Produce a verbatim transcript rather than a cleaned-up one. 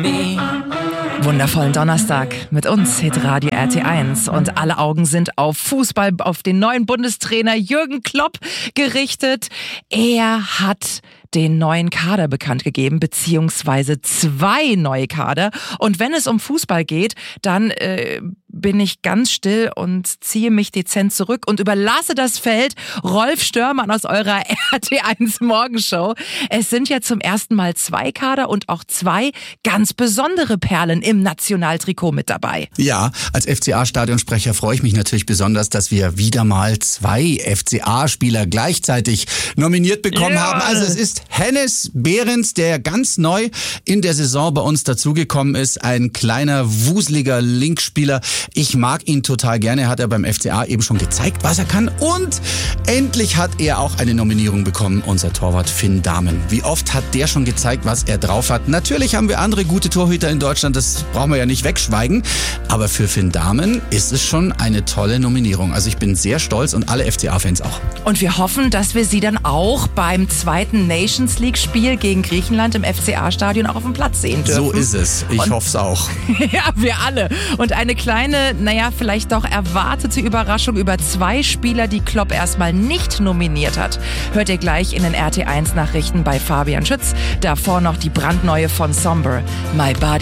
Wundervollen Donnerstag mit uns, Hitradio R T eins. Und alle Augen sind auf Fußball, auf den neuen Bundestrainer Jürgen Klopp gerichtet. Er hat den neuen Kader bekannt gegeben, beziehungsweise zwei neue Kader. Und wenn es um Fußball geht, dann äh, bin ich ganz still und ziehe mich dezent zurück und überlasse das Feld Rolf Störmann aus eurer R T eins Morgenshow. Es sind ja zum ersten Mal zwei Kader und auch zwei ganz besondere Perlen im Nationaltrikot mit dabei. Ja, als F C A-Stadionsprecher freue ich mich natürlich besonders, dass wir wieder mal zwei F C A-Spieler gleichzeitig nominiert bekommen Ja. haben. Also es ist Hennes Behrens, der ganz neu in der Saison bei uns dazugekommen ist. Ein kleiner, wuseliger Linkspieler. Ich mag ihn total gerne. Hat er beim F C A eben schon gezeigt, was er kann. Und endlich hat er auch eine Nominierung bekommen, unser Torwart Finn Dahmen. Wie oft hat der schon gezeigt, was er drauf hat? Natürlich haben wir andere gute Torhüter in Deutschland, das brauchen wir ja nicht wegschweigen. Aber für Finn Dahmen ist es schon eine tolle Nominierung. Also ich bin sehr stolz und alle F C A-Fans auch. Und wir hoffen, dass wir sie dann auch beim zweiten Nations League-Spiel gegen Griechenland im F C A-Stadion auch auf dem Platz sehen dürfen. So ist es. Ich hoffe es auch. Ja, wir alle. Und eine kleine, naja, vielleicht doch erwartete Überraschung über zwei Spieler, die Klopp erstmal nicht nominiert hat, hört ihr gleich in den R T eins Nachrichten bei Fabian Schütz. Davor noch die brandneue von Somber, My Body.